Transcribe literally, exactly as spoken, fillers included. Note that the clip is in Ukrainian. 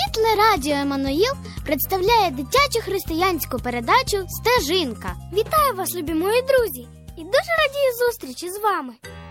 Світле радіо Еммануїл представляє дитячу християнську передачу «Стежинка». Вітаю вас, любі мої друзі! І дуже радію зустрічі з вами.